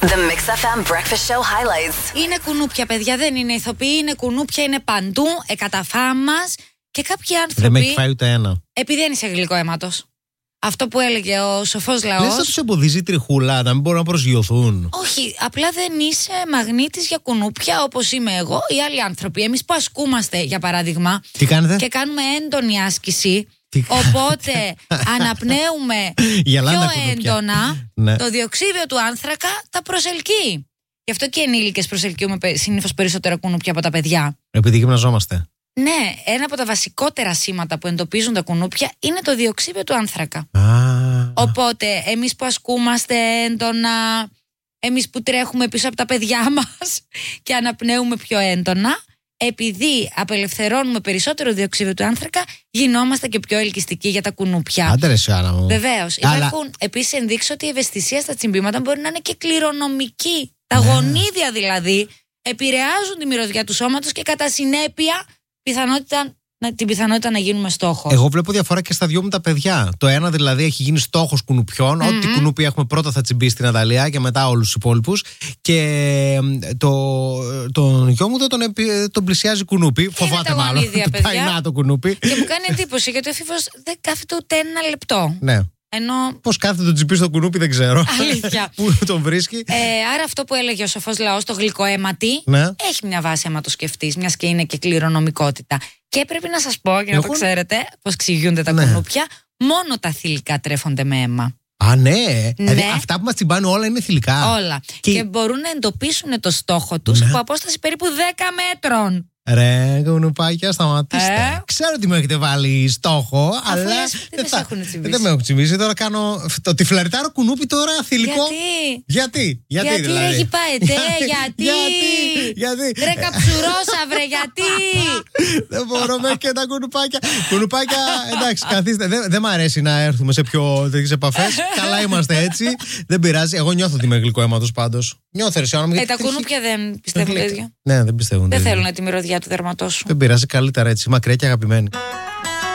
The Mix FM Breakfast Show highlights. Είναι κουνούπια, παιδιά, δεν είναι ηθοποιοί, είναι κουνούπια, είναι παντού, εκαταφά μας και κάποιοι άνθρωποι. Δεν με έχει φάει ούτε ένα. Επειδή δεν είσαι γλυκό αίματος. Αυτό που έλεγε ο σοφός λαός. Δεν θα τους εμποδίζει η τριχούλα να μην μπορούν να προσγειωθούν. Όχι, απλά δεν είσαι μαγνήτης για κουνούπια όπως είμαι εγώ ή άλλοι άνθρωποι. Εμείς που ασκούμαστε, για παράδειγμα, Τι κάνετε? και κάνουμε έντονη άσκηση. Οπότε αναπνέουμε πιο έντονα, ναι. Το διοξείδιο του άνθρακα τα προσελκύει. Γι' αυτό και οι ενήλικες προσελκύουμε συνήθως περισσότερα κουνούπια από τα παιδιά. Επειδή γυμναζόμαστε. Ναι, ένα από τα βασικότερα σήματα που εντοπίζουν τα κουνούπια είναι το διοξείδιο του άνθρακα. Οπότε εμείς που ασκούμαστε έντονα, εμείς που τρέχουμε πίσω από τα παιδιά μας και αναπνέουμε πιο έντονα, επειδή απελευθερώνουμε περισσότερο διοξείδιο του άνθρακα, γινόμαστε και πιο ελκυστικοί για τα κουνούπια. Άντε ρε Σιάννα μου. Βεβαίως. Υπάρχουν επίσης ενδείξεις ότι η ευαισθησία στα τσιμπήματα μπορεί να είναι και κληρονομική. Τα γονίδια δηλαδή επηρεάζουν τη μυρωδιά του σώματος και κατά συνέπεια την πιθανότητα να γίνουμε στόχος. Εγώ βλέπω διαφορά και στα δυο μου τα παιδιά. Το ένα δηλαδή έχει γίνει στόχος κουνουπιών. Ό,τι κουνούπι έχουμε πρώτα θα τσιμπήσει στην Ανταλία και μετά όλους τους υπόλοιπους. Και τον γιο μου τον πλησιάζει κουνούπι. Φοβάται μάλλον. Πάει να το κουνούπι. Και μου κάνει εντύπωση γιατί ο Φίβος δεν κάθεται ούτε ένα λεπτό. Ναι. Ενώ... Πώς κάθεται τον τσιμπήσει στο κουνούπι δεν ξέρω. Αλήθεια. Πού τον βρίσκει. Άρα αυτό που έλεγε ο σοφός λαός, το γλυκοαίματι, έχει μια βάση άμα το σκεφτείς, μιας και είναι και κληρονομικότητα. Και πρέπει να σας πω, για να το ξέρετε, πώς ξηγιούνται τα κουνούπια, μόνο τα θηλυκά τρέφονται με αίμα. Α, ναι. Δηλαδή αυτά που μας τσιμπάνε όλα είναι θηλυκά. Όλα. Και μπορούν να εντοπίσουν το στόχο τους από απόσταση περίπου 10 μέτρων. Ρε, κουνουπάκια, σταματήστε. Ξέρω ότι μου έχετε βάλει στόχο, αλλά δεν με έχουν τσιμπήσει. Τώρα κάνω το τυφλαριτάρο κουνούπι τώρα θηλυκό. Γιατί δηλαδή. Ρέγι πάετε, γιατί. Ρε καψουρόσα, βρε, γιατί. Δεν μπορώ μέχρι και τα κουνουπάκια. Κουνουπάκια, εντάξει, καθίστε. Δεν μ' αρέσει να έρθουμε σε πιο τέτοιες επαφές. Καλά είμαστε έτσι. Δεν πειράζει. Εγώ νιώθω ότι είμαι γλυκό αίματος πάντως. Νιώθω, τα κουνούπια δεν πιστεύουν το ίδιο. Ναι, δεν πιστεύουν. Δεν θέλουν τη μυρωδιά του δερματός σου. Δεν πειράζει, καλύτερα έτσι. Μακριά και αγαπημένη.